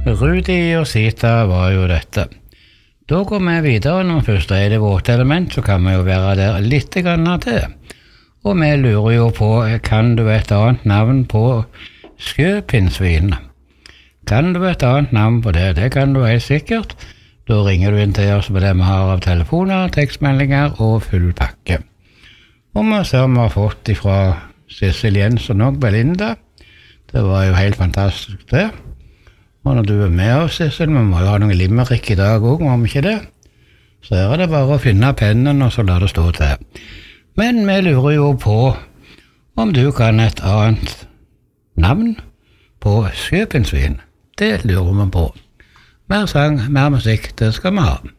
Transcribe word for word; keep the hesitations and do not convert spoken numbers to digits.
Rudi og Sita var jo dette. Da går vi videre. Når først er det vårt element, så kan vi jo være der litt grann til. Og vi lurer jo på, kan du et annet navn på sjøpinnsvin? Kan du et annet navn på det? Det kan du helt sikkert. Da ringer du inn til oss på det vi har av telefoner, tekstmeldinger og full pakke. Og vi ser vi har fått fra Sissel Jensen og Belinda. Det var jo helt fantastisk det. Og når du er med oss, Sissel, vi må jo ha noen limerick i dag også, må vi ikke det? Så er det bare å finne pennen og så la det stå til. Men vi lurer jo på om du kan et annet navn på sjøpinnsvin. Det lurer vi på. Mer sang, mer musikk, det skal vi ha.